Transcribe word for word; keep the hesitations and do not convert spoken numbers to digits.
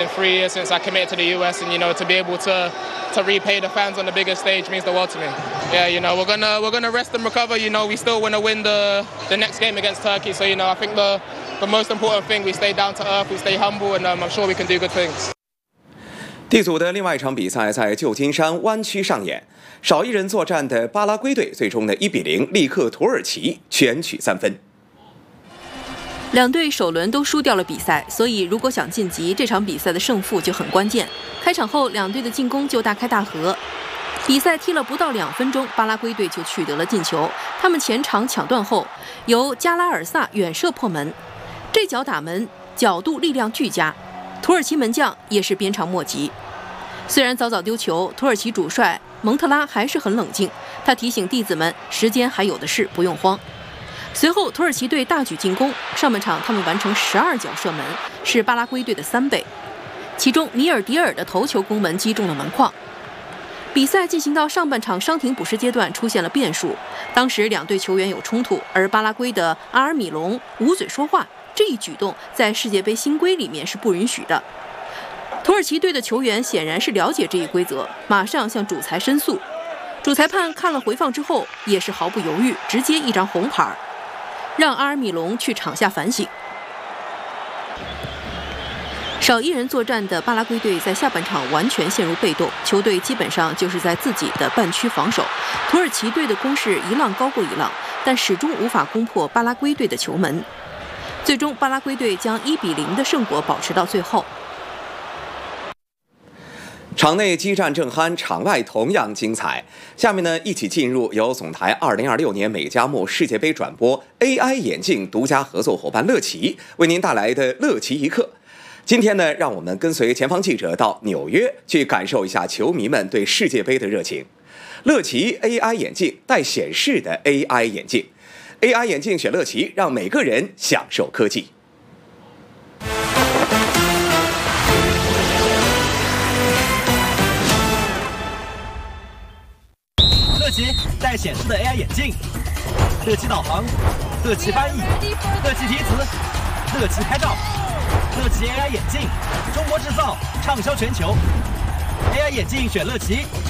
three years since I committed to the U S, and you know, to be able to to repay the fans on the biggest stage means the world to me. Yeah, you know, we're gonna we're gonna rest and recover. You know, we still want to win the the next game against Turkey. So you know, I think the the most important thing, we stay down to earth, we stay humble, and um, I'm sure we can do good things. D组的另外一场比赛在旧金山湾区上演，少一人作战的巴拉圭队最终的一比零力克土耳其，全取三分。 两队首轮都输掉了比赛，所以如果想晋级，这场比赛的胜负就很关键。开场后，两队的进攻就大开大合。比赛踢了不到两分钟，巴拉圭队就取得了进球。他们前场抢断后，由加拉尔萨远射破门，这脚打门角度力量俱佳。土耳其门将也是鞭长莫及。虽然早早丢球，土耳其主帅蒙特拉还是很冷静，他提醒弟子们时间还有的是，不用慌。随后，土耳其队大举进攻。上半场，他们完成十二脚射门，是巴拉圭队的三倍。其中，米尔迪尔的头球攻门击中了门框。比赛进行到上半场伤停补时阶段，出现了变数。当时两队球员有冲突，而巴拉圭的阿尔米隆捂嘴说话，这一举动在世界杯新规里面是不允许的。土耳其队的球员显然是了解这一规则，马上向主裁申诉。主裁判看了回放之后，也是毫不犹豫，直接一张红牌，让阿尔米隆去场下反省。少一人作战的巴拉圭队在下半场完全陷入被动，球队基本上就是在自己的半区防守。土耳其队的攻势一浪高过一浪，但始终无法攻破巴拉圭队的球门。最终，巴拉圭队将一比零的胜果保持到最后。 场内激战正酣，场外同样精彩。下面呢，一起进入由总台二零二六年美加墨世界杯转播 A I 眼镜独家合作伙伴乐奇为您带来的乐奇一刻。今天呢，让我们跟随前方记者到纽约去感受一下球迷们对世界杯的热情。乐奇 A I 眼镜带显示的 A I 眼镜 ，A I 眼镜选乐奇，让每个人享受科技。 乐奇带显示的 A I 眼镜，乐奇导航，乐奇翻译，乐奇提词，乐奇拍照。乐奇 A I 眼镜，中国制造，畅销全球。A I 眼镜选乐奇，